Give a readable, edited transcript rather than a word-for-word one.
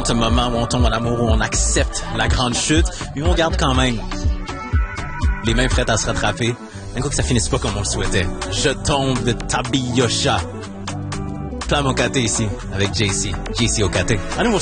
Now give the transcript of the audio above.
ce moment où on tombe en amour, où on accepte la grande chute, puis on garde quand même les mains prêtes à se rattraper. Un coup que ça finisse pas comme on le souhaitait. Je tombe de Tabiyosha. Plein mon côté ici, avec JC. JC au côté. À nouveau